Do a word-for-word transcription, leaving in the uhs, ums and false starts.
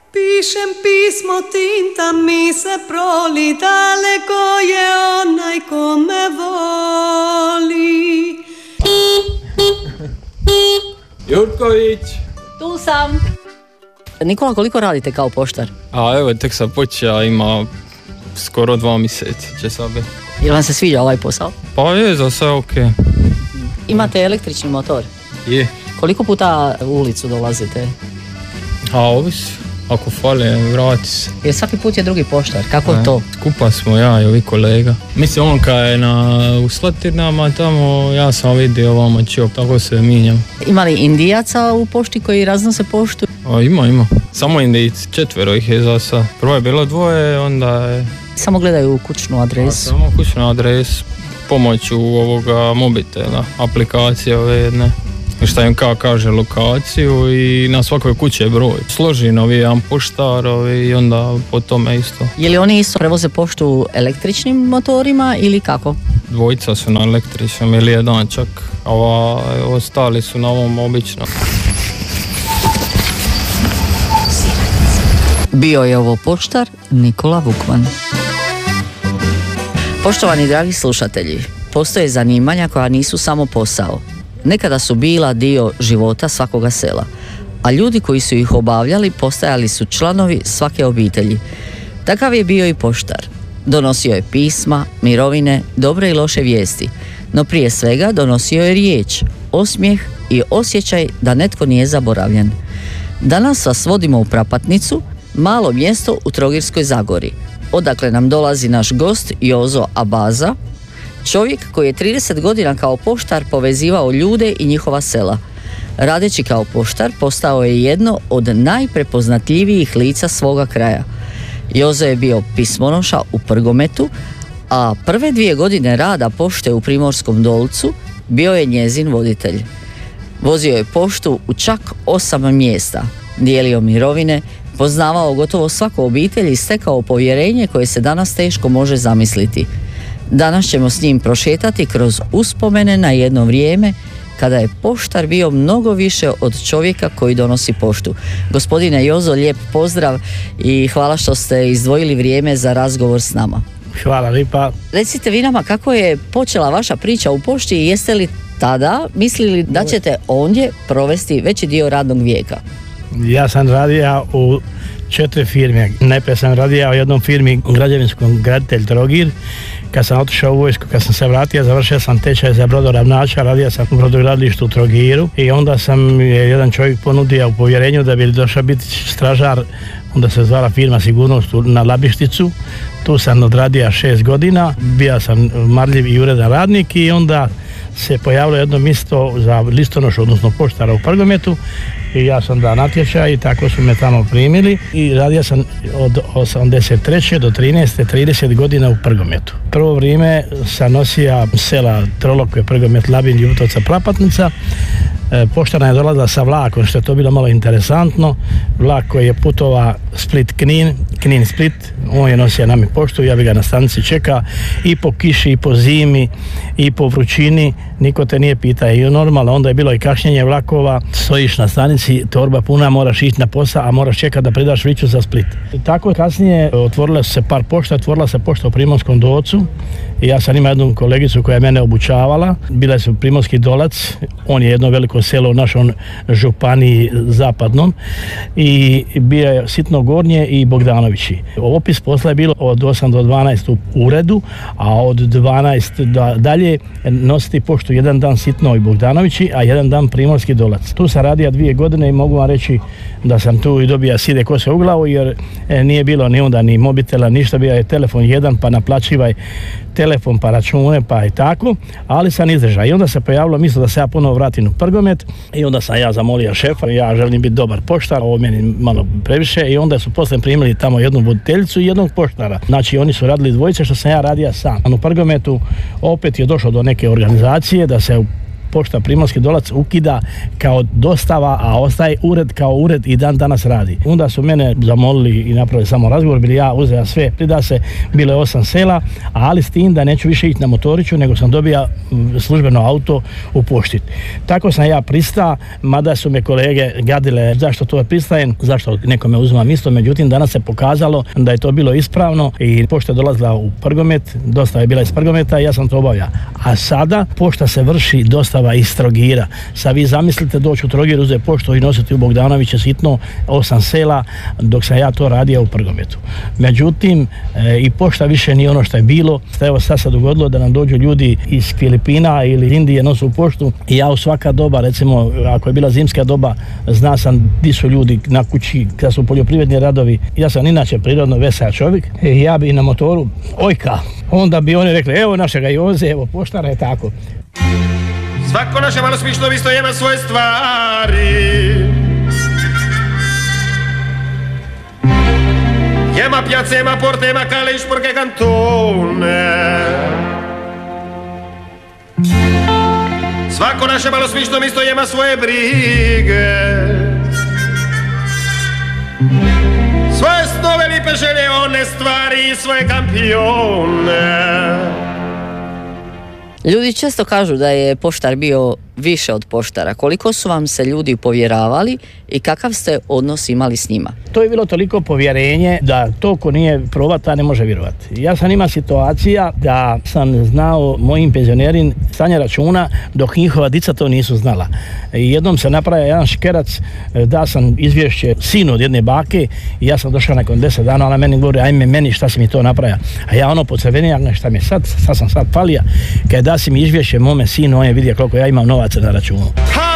Pišem pismo, tinta mi se proli, daleko je onaj ko me voli. Jurković! Tu sam. Nikola, koliko radite kao poštar? A evo, tek sam počeo, ima skoro dva mjeseca će sad biti. Jel vam se sviđa ovaj posao? Pa je, za sve ok. Imate električni motor? Je. Koliko puta u ulicu dolazite? A ovisi, ako fali, vrati se. Jer svaki put je drugi poštar, kako je to? Skupa smo ja i ovi kolega. Mislim, on kad je na, u Slatinama tamo, ja sam vidio ovamo čop, tako se minjam. Ima li Indijaca u pošti koji raznose poštu? A, ima, ima. Samo Indijci, četvero ih je za sad. Prvo je bilo dvoje, onda je... Samo gledaju kućnu adresu? A, samo kućnu adresu, pomoću ovoga mobitela, aplikacije ove jedne. Šta im kao kaže lokaciju i na svakoj kući je broj. Složi novi jedan poštar i onda po tome isto. Je li oni isto prevoze poštu električnim motorima ili kako? Dvojica su na električnom ili jedan čak, a ova, ostali su na ovom običnom. Bio je ovo poštar Nikola Vukman. Poštovani dragi slušatelji, postoje zanimanja koja nisu samo posao. Nekada su bila dio života svakoga sela, a ljudi koji su ih obavljali postajali su članovi svake obitelji. Takav je bio i poštar. Donosio je pisma, mirovine, dobre i loše vijesti, no prije svega donosio je riječ, osmijeh i osjećaj da netko nije zaboravljen. Danas vas vodimo u Prapatnicu, malo mjesto u Trogirskoj Zagori, odakle nam dolazi naš gost Jozo Abaza, čovjek koji je trideset godina kao poštar povezivao ljude i njihova sela. Radeći kao poštar postao je jedno od najprepoznatljivijih lica svoga kraja. Jozo je bio pismonoša u Prgometu, a prve dvije godine rada pošte u Primorskom Dolcu bio je njezin voditelj. Vozio je poštu u čak osam mjesta, dijelio mirovine, poznavao gotovo svaku obitelj i stekao povjerenje koje se danas teško može zamisliti. Danas ćemo s njim prošetati kroz uspomene na jedno vrijeme kada je poštar bio mnogo više od čovjeka koji donosi poštu. Gospodine Jozo, lijep pozdrav i hvala što ste izdvojili vrijeme za razgovor s nama. Hvala lipa. Recite vi nama kako je počela vaša priča u pošti i jeste li tada mislili da ćete ondje provesti veći dio radnog vijeka? Ja sam radio u četiri firme. Najprije sam radio u jednom firmi građevinskom graditelj Trogir. Kad sam otišao u vojsku, kad sam se vratio, završio sam tečaj za brodoravnača, radio sam u brodogradilištu u Trogiru i onda sam je jedan čovjek ponudio u povjerenju da bi došao biti stražar, onda se zvala firma Sigurnost na Labišticu. Tu sam odradio šest godina, bio sam marljiv i uredan radnik i onda se pojavilo jedno mjesto za listonošu, odnosno poštara u Prgometu i ja sam dao natječaj i tako su me tamo primili i radio sam od osamdeset treće do trinaeste trideset godina u Prgometu. Prvo vrijeme sam nosio sela Trolokve, Prgomet, Labin, Ljubutovca, Prapatnica. Poštara je dolazila sa vlakom, što je to bilo malo interesantno. Vlak koji je putovao Split-Knin, Knin-Split, on je nosio nami poštu, ja bi ga na stanici čekao i po kiši, i po zimi, i po vrućini, niko te nije pitao. I normalno, onda je bilo i kašnjenje vlakova, stojiš na stanici, torba puna, moraš ići na posao, a moraš čekati da predaš vriću za Split. I tako kasnije otvorile su se par pošta, otvorila se pošta u Primorskom Dolcu i ja sam imao jednu kolegicu koja je mene obučavala, bila su Primorski Dolac, on je jedno veliko selo u našom županiji zapadnom i bio je Sitno Gornje i Bogdanovići. Opis posla je bilo od osam do dvanaest u uredu, a od dvanaest dalje nositi poštu jedan dan Sitno i Bogdanovići, a jedan dan Primorski Dolac. Tu sam radio dvije godine i mogu vam reći da sam tu i dobija side kose u glavu jer nije bilo ni onda ni mobitela, ništa, bio je telefon jedan pa naplaćivaj telefon pa račune pa i tako, ali sam izdržao. I onda se pojavilo mislo da se ja ponovo vratim u Prgomet i onda sam ja zamolio šefa, ja želim biti dobar poštar, ovo meni malo previše i onda su poslije primili tamo jednu voditeljicu i jednog poštara. Znači oni su radili dvojice što sam ja radio sam. U Prgometu opet je došlo do neke organizacije da se pošta Primorski Dolac ukida kao dostava, a ostaje ured kao ured i dan danas radi. Onda su mene zamolili i napravili samo razgovor, bili ja uzeo sve, prida se, bilo je osam sela, ali s tim da neću više ići na motoriću, nego sam dobio službeno auto u pošti. Tako sam ja pristao, mada su me kolege gadile zašto to pristajem, zašto nekome uzimam isto, međutim danas se pokazalo da je to bilo ispravno i pošta je dolazila u Prgomet, dostava je bila iz Prgometa i ja sam to obavljao. A sada pošta se vrši dostava iz Trogira. Sad vi zamislite doći u Trogir, uzeti poštu i nositi u Bogdanoviće sitno osam sela, dok sam ja to radio u Prgometu. Međutim, e, i pošta više nije ono što je bilo. Evo sad se dogodilo da nam dođu ljudi iz Filipina ili Indije nosu u poštu i ja u svaka doba, recimo ako je bila zimska doba, zna sam di su ljudi na kući, kada su poljoprivredni radovi. Ja sam inače prirodno vesel čovjek i ja bi na motoru ojka. Onda bi oni rekli, evo našega Joze, evo poštara je tako. Svako naše malo smišno isto ima svoje stvari. Ima piazze, ima porte, ima cale, sporche cantone. Svako naše malo smišno isto ima svoje brige. Svoje snove, lipe želje, one stvari i svoje kampione. Ljudi često kažu da je poštar bio više od poštara. Koliko su vam se ljudi povjeravali i kakav ste odnos imali s njima? To je bilo toliko povjerenje da to ko nije probata ne može vjerovati. Ja sam imao situacija da sam znao mojim penzionerim stanje računa dok njihova dica to nisu znala. I jednom se napravio jedan škerac, da sam izvješće sinu od jedne bake i ja sam došao nakon deset dana, ona meni govori, ajme meni šta si mi to napravio. A ja ono pocrvenio, šta mi je sad, sad sam sad palija. Kad da si mi izvješće mome sinu, on je vidio koliko ja imam novaca na računu.